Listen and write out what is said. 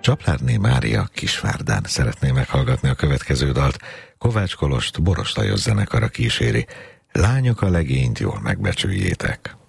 Csaplárné Mária Kisvárdán szeretné meghallgatni a következő dalt. Kovács Kolost Boros Lajos zenekara kíséri. Lányok, a legényt jól megbecsüljétek.